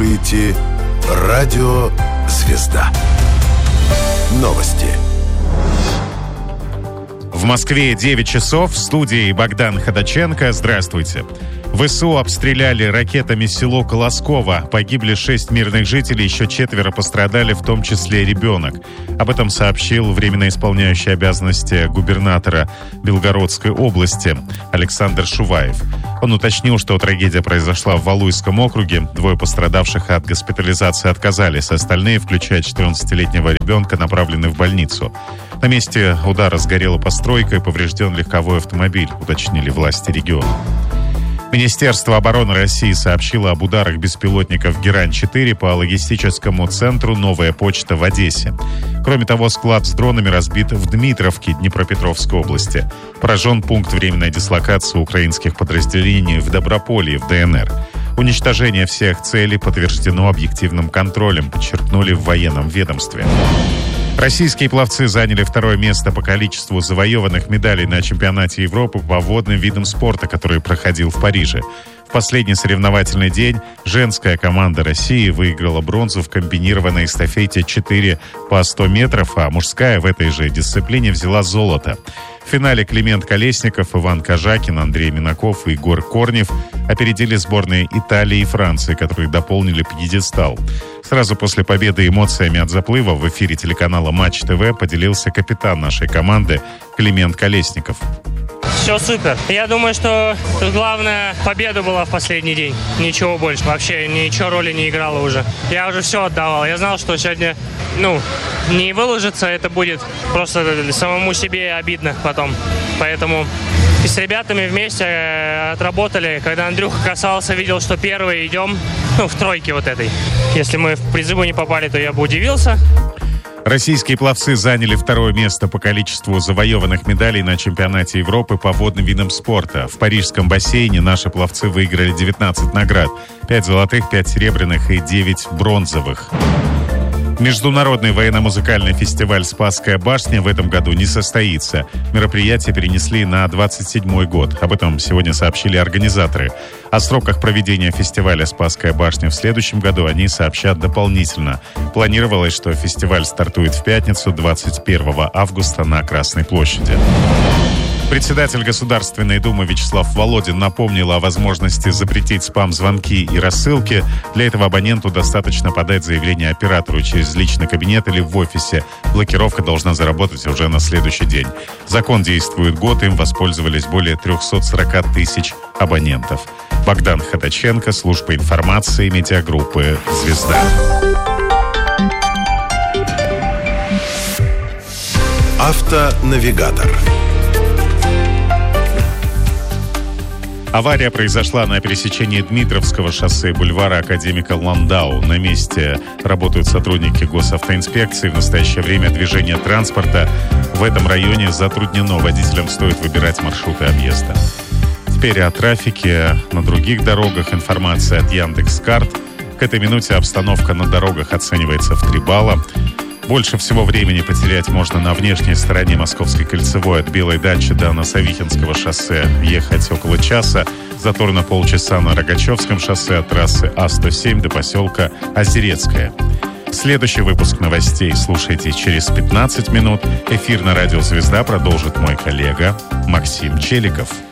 слушаете Радио Звезда. Новости. В Москве 9 часов. В студии Богдан Ходаченко. Здравствуйте. ВСУ обстреляли ракетами село Колосково. Погибли 6 мирных жителей, еще 4 пострадали, в том числе ребенок. Об этом сообщил временно исполняющий обязанности губернатора Белгородской области Александр Шуваев. Он уточнил, что трагедия произошла в Валуйском округе. 2 пострадавших от госпитализации отказались. Остальные, включая 14-летнего ребенка, направлены в больницу. На месте удара сгорела постройка и поврежден легковой автомобиль, уточнили власти региона. Министерство обороны России сообщило об ударах беспилотников «Герань-4» по логистическому центру «Новая почта» в Одессе. Кроме того, склад с дронами разбит в Дмитровке Днепропетровской области. Поражен пункт временной дислокации украинских подразделений в Доброполье в ДНР. Уничтожение всех целей подтверждено объективным контролем, подчеркнули в военном ведомстве. Российские пловцы заняли 2 место по количеству завоеванных медалей на чемпионате Европы по водным видам спорта, который проходил в Париже. В последний соревновательный день женская команда России выиграла бронзу в комбинированной эстафете 4 по 100 метров, а мужская в этой же дисциплине взяла золото. В финале Климент Колесников, Иван Кожакин, Андрей Минаков и Егор Корнев опередили сборные Италии и Франции, которые дополнили пьедестал. Сразу после победы эмоциями от заплыва в эфире телеканала Матч ТВ поделился капитан нашей команды Климент Колесников. Все супер. Я думаю, что тут главное победа была в последний день. Ничего больше. Вообще ничего роли не играло уже. Я уже все отдавал. Я знал, что сегодня, не выложиться, это будет просто самому себе обидно потом. Поэтому и с ребятами вместе отработали. Когда Андрюха касался, видел, что первые идем, в тройке вот этой. Если мы в призывы не попали, то я бы удивился. Российские пловцы заняли 2 место по количеству завоеванных медалей на чемпионате Европы по водным видам спорта. В парижском бассейне наши пловцы выиграли 19 наград. 5 золотых, 5 серебряных и 9 бронзовых. Международный военно-музыкальный фестиваль «Спасская башня» в этом году не состоится. Мероприятие перенесли на 27-й год. Об этом сегодня сообщили организаторы. О сроках проведения фестиваля «Спасская башня» в следующем году они сообщат дополнительно. Планировалось, что фестиваль стартует в пятницу, 21 августа на Красной площади. Председатель Государственной Думы Вячеслав Володин напомнил о возможности запретить спам-звонки и рассылки. Для этого абоненту достаточно подать заявление оператору через личный кабинет или в офисе. Блокировка должна заработать уже на следующий день. Закон действует год, им воспользовались более 340 тысяч абонентов. Богдан Ходаченко, служба информации медиагруппы «Звезда». Автонавигатор. Авария произошла на пересечении Дмитровского шоссе и бульвара Академика Ландау. На месте работают сотрудники госавтоинспекции. В настоящее время движение транспорта в этом районе затруднено. Водителям стоит выбирать маршруты объезда. Теперь о трафике на других дорогах. Информация от Яндекс.Карт. К этой минуте обстановка на дорогах оценивается в 3 балла. Больше всего времени потерять можно на внешней стороне Московской кольцевой от Белой дачи до Носовихинского шоссе. Ехать около часа. Затор на полчаса на Рогачевском шоссе от трассы А107 до поселка Озерецкое. Следующий выпуск новостей слушайте через 15 минут. Эфир на радио «Звезда» продолжит мой коллега Максим Челиков.